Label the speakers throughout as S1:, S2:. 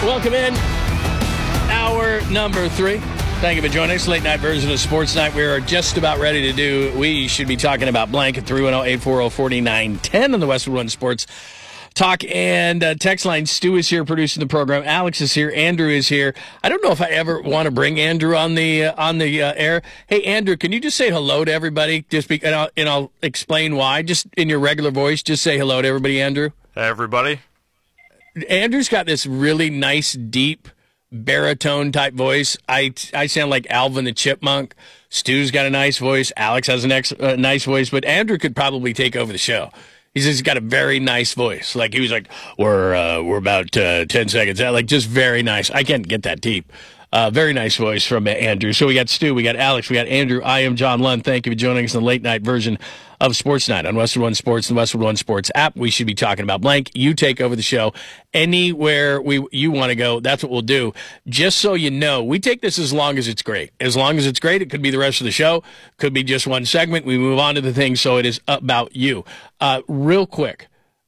S1: Welcome in. Hour number 3. Thank you for joining us. Late night version of Sports Night. We're just about ready to do. We should be talking about blank at 310-840-4910 on the Westwood One Sports Talk and text line. Stu is here producing the program. Alex is here. Andrew is here. I don't know if I ever want to bring Andrew on the air. Hey, Andrew, can you just say hello to everybody? And I'll explain why. Just in your regular voice, just say hello to everybody, Andrew.
S2: Hey, everybody.
S1: Andrew's got this really nice, deep, baritone type voice. I sound like Alvin the Chipmunk. Stu's got a nice voice. Alex has a nice voice, but Andrew could probably take over the show. He's got a very nice voice. Like he was like, we're about 10 seconds out. Like just very nice. I can't get that deep. Very nice voice from Andrew. So we got Stu, we got Alex, we got Andrew. I am John Lund. Thank you for joining us in the late night version of Sports Night on Westwood One Sports and the Westwood One Sports app. We should be talking about blank. You take over the show anywhere you want to go. That's what we'll do. Just so you know, we take this as long as it's great. As long as it's great, it could be the rest of the show. Could be just one segment. We move on to the thing. So it is about you. Real quick.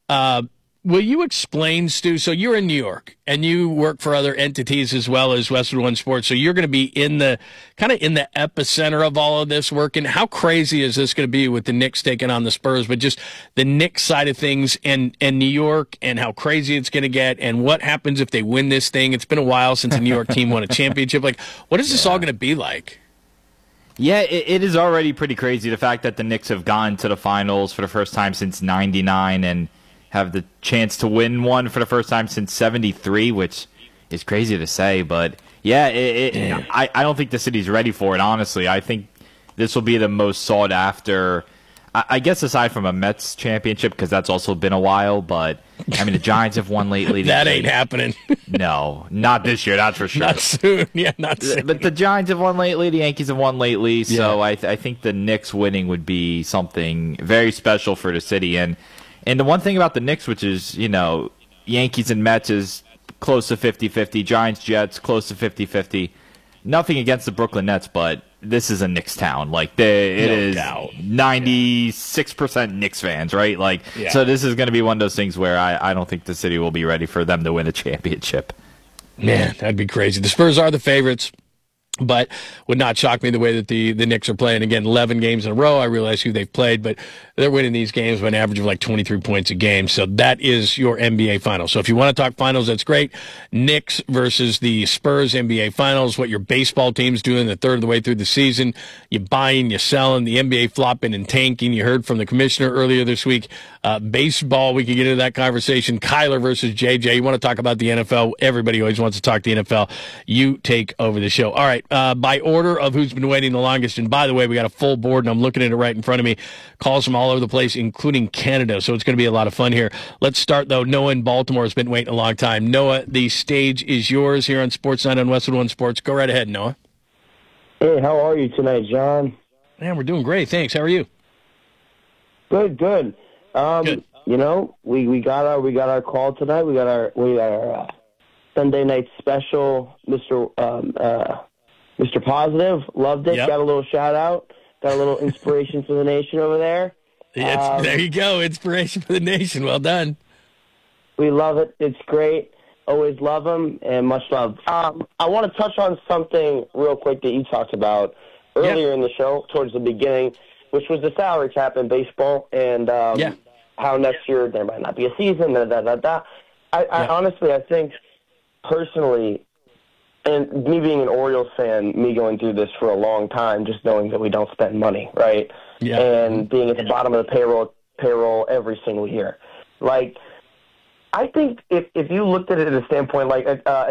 S1: Will you explain, Stu? So you're in New York, and you work for other entities as well as Westwood One Sports. So you're going to be in the epicenter of all of this work. And how crazy is this going to be with the Knicks taking on the Spurs? But just the Knicks side of things and New York, and how crazy it's going to get, and what happens if they win this thing. It's been a while since a New York team won a championship. Like, what is this all going to be like?
S3: Yeah, it is already pretty crazy. The fact that the Knicks have gone to the finals for the first time since '99 and have the chance to win one for the first time since '73, which is crazy to say, but yeah, I don't think the city's ready for it, honestly. I think this will be the most sought after, I guess aside from a Mets championship, because that's also been a while, but I mean, the Giants have won lately.
S1: That ain't happening.
S3: No, not this year, that's for sure.
S1: Not soon, yeah, not soon.
S3: But the Giants have won lately, the Yankees have won lately, so I think the Knicks winning would be something very special for the city. And the one thing about the Knicks, which is, you know, Yankees and Mets is close to 50-50, Giants, Jets, close to 50-50. Nothing against the Brooklyn Nets, but this is a Knicks town. Like, it is 96% Knicks fans, right? Like, so this is going to be one of those things where I don't think the city will be ready for them to win a championship.
S1: Man, that'd be crazy. The Spurs are the favorites, but would not shock me the way that the Knicks are playing. Again, 11 games in a row. I realize who they've played, but they're winning these games by an average of like 23 points a game. So that is your NBA Finals. So if you want to talk finals, that's great. Knicks versus the Spurs NBA Finals, what your baseball team's doing the third of the way through the season. You buying, you selling, the NBA flopping and tanking. You heard from the commissioner earlier this week. Baseball, we can get into that conversation. Kyler versus JJ. You want to talk about the NFL? Everybody always wants to talk the NFL. You take over the show. All right. By order of who's been waiting the longest, and by the way, we got a full board, and I'm looking at it right in front of me. Calls from all over the place, including Canada, so it's going to be a lot of fun here. Let's start, though. Noah in Baltimore has been waiting a long time. Noah, the stage is yours here on Sports Night on Westwood One Sports. Go right ahead, Noah.
S4: Hey, how are you tonight, John?
S1: Man, we're doing great. Thanks. How are you?
S4: Good.
S1: Good.
S4: You know, we got our call tonight. We got our Sunday night special, Mr. Positive. Loved it.
S1: Yep.
S4: Got a little shout out. Got a little inspiration for the nation over there.
S1: Yeah, there you go. Inspiration for the nation. Well done.
S4: We love it. It's great. Always love them, and much love. I want to touch on something real quick that you talked about earlier in the show, towards the beginning, which was the salary cap in baseball, and how next year there might not be a season. I honestly, I think personally, and me being an Orioles fan, me going through this for a long time, just knowing that we don't spend money, right? Yeah. And being at the bottom of the payroll every single year. Like, I think if you looked at it at a standpoint like